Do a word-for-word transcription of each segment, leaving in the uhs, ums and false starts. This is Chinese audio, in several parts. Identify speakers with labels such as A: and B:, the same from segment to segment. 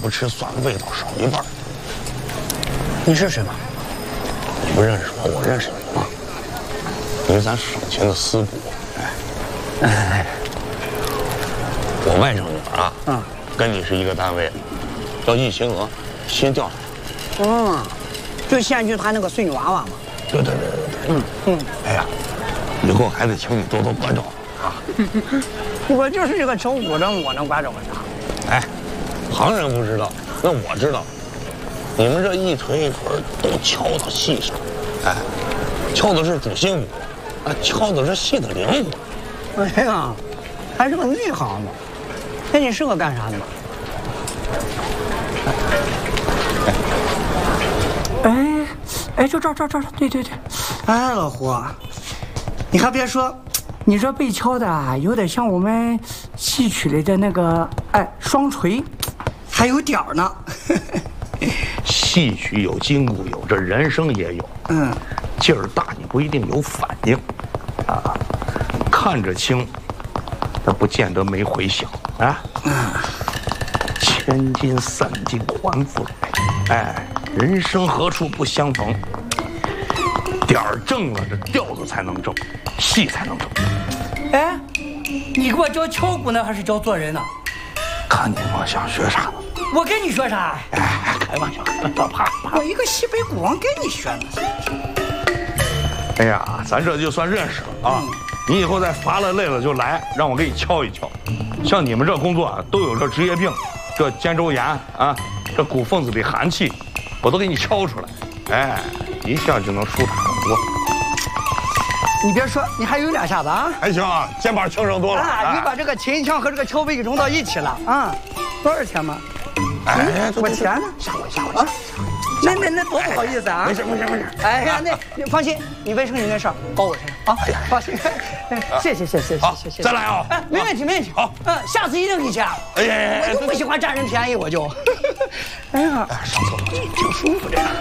A: 吃蒜，味道少一半。
B: 你是谁吗？
A: 你不认识我，我认识你吗？你是咱省钱的私补。哎，哎，我外甥女儿啊，嗯，跟你是一个单位的，叫易新娥，新调查。
B: 嗯，就县剧团那个孙女娃娃嘛。
A: 对对对对对。嗯嗯。哎呀，以后还得请你多多关照啊。
B: 我就是这个小股人，我能关照个啥？
A: 哎，旁人不知道，那我知道。你们这一锤一锤都敲到戏上，哎，敲的是主心骨，啊，敲的是戏的灵魂。
B: 哎呀，还是个内行嘛。那你是个干啥的吗？哎，哎，就这儿这儿这儿，对对对。哎，老胡，你还别说，你这被敲的啊，有点像我们戏曲里的那个哎双锤，还有点儿呢。
A: 戏曲有筋骨有，这人生也有。嗯，劲儿大你不一定有反应，啊，看着轻，那不见得没回响啊。嗯，千金散尽还复来，哎，人生何处不相逢？点儿正了，这调子才能正，戏才能正。
B: 哎，你给我教敲鼓呢，还是教做人呢？
A: 看你们想学啥呢？
B: 我跟你说啥？
A: 哎，开玩笑，开玩笑，怕怕。
B: 我一个西北鼓王跟你学呢。
A: 哎呀，咱这就算认识了啊！嗯、你以后再乏了累了就来，让我给你敲一敲。像你们这工作啊，都有这职业病，这肩周炎啊，这骨缝子里寒气，我都给你敲出来，哎，一下就能舒坦很多。
B: 你别说，你还有两下子啊！
A: 还行啊，肩膀轻省多了。
B: 啊，你把这个秦腔和这个敲背给融到一起了啊！多少钱吗？
A: 哎，
B: 我钱呢？
A: 吓我吓我啊！
B: 那那那多不好意思啊！
A: 没事没事没事。
B: 哎呀，那你放心，你卫生巾的事儿包我身上啊！哎呀，放心，谢谢谢谢谢谢谢。
A: 再来啊！
B: 哎，没问题没问题。好，嗯，下次一定给钱。哎呀，我就不喜欢占人便宜，我就。哎呀，
A: 上厕所去，挺舒服这个。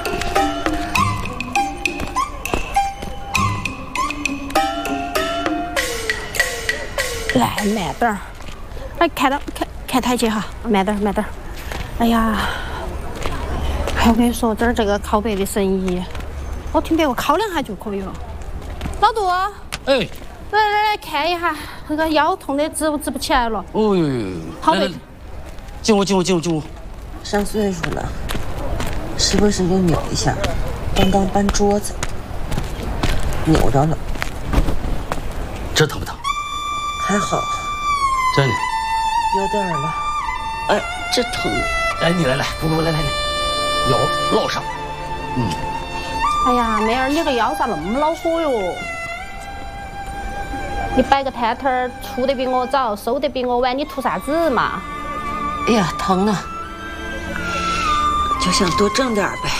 C: 来，慢点儿。哎，看到看看台阶哈，慢点儿慢点儿。哎呀，哎，我跟你说，这儿这个拷贝的生意，我听别个拷两下就可以了。老杜，
D: 哎，
C: 来来来看一下，那个腰痛的直不直不起来了。
D: 哦呦，
C: 拷贝，
D: 进屋进屋进屋进屋。
E: 上岁数了，时不时就扭一下。刚刚搬桌子，扭着了。
D: 这疼不疼？
E: 还好，
D: 真的，
E: 有点儿了。哎，这疼。
D: 哎，你来来，不不来来来，腰落上。嗯。
C: 哎呀，妹儿，你个腰咋那么恼火哟？你摆个摊摊儿，出得比我早，收得比我晚，你图啥子嘛？
E: 哎呀，疼啊！就想多挣点呗。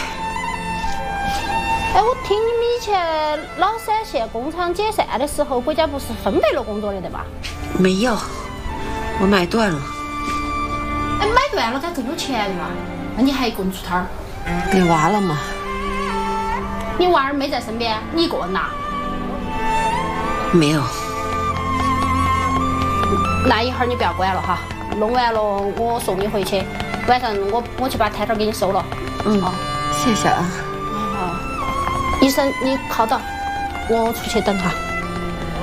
C: 哎，我听你们以前老三线工厂解散的时候，国家不是分配了工作的对吧？
E: 没有，我买断了。
C: 哎，买断了该更有钱嘛？那你还一个人出摊儿？
E: 给娃了嘛？
C: 你娃儿没在身边，你一个人呐？
E: 没有。
C: 那一会儿你不要管了哈，弄完了我送你回去，晚上我我去把摊摊给你收了。
E: 嗯，哦、谢谢啊。
C: 好，医生你靠到，我出去等哈。